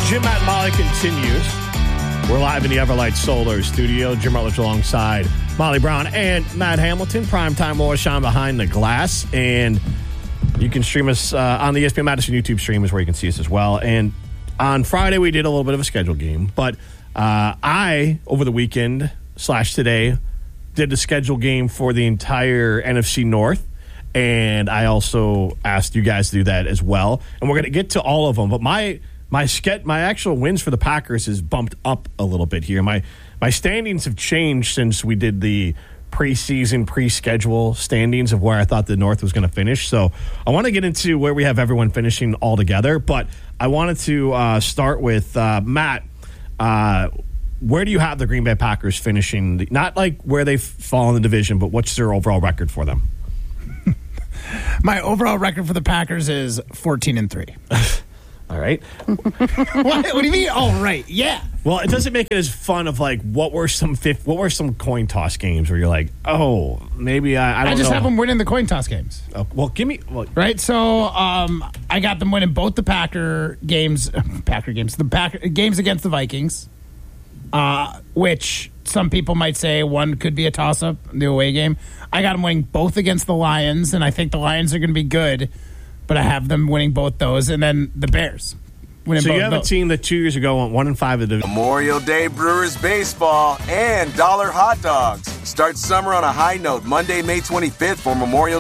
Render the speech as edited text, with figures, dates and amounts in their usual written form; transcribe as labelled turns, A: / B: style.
A: Jim, Matt, and Molly continues. We're live in the Everlight Solar studio. Jim Rutledge alongside Molly Brown and Matt Hamilton. Primetime Laura Sean behind the glass. And you can stream us on the ESPN Madison YouTube stream is where you can see us as well. And on Friday, we did a little bit of a schedule game. But I, over the weekend / today, did the schedule game for the entire NFC North. And I also asked you guys to do that as well. And we're going to get to all of them. But my actual wins for the Packers is bumped up a little bit here. My standings have changed since we did the preseason, pre-schedule standings of where I thought the North was going to finish. So I want to get into where we have everyone finishing all together. But I wanted to start with Matt. Where do you have the Green Bay Packers finishing? Not like where they fall in the division, but what's their overall record for them?
B: My overall record for the Packers is 14-3.
A: All right.
B: What do you mean? All right. Yeah.
A: Well, it doesn't make it as fun of like what were some coin toss games where you're like, oh, maybe I don't know.
B: I just have them winning the coin toss games.
A: Oh, well, give me
B: right. So I got them winning both the Packer games, the Packer games against the Vikings, which some people might say one could be a toss up, the away game. I got them winning both against the Lions, and I think the Lions are going to be good. But I have them winning both those, and then the Bears winning both.
A: So you have a team that 2 years ago went 1-5 of the
C: Memorial Day Brewers baseball and dollar hot dogs. Start summer on a high note Monday, May 25th for Memorial